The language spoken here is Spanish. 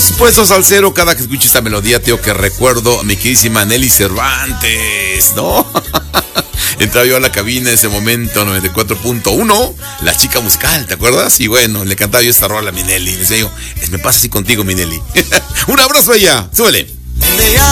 Por eso, salsero, cada que escucho esta melodía, tío, que recuerdo a mi queridísima Nelly Cervantes, ¿no? Entraba yo a la cabina en ese momento, 94.1, la chica musical, ¿te acuerdas? Y bueno, le cantaba yo esta rola a mi Nelly. Y le decía yo, me pasa así contigo, mi Nelly. Un abrazo a ella, súbele.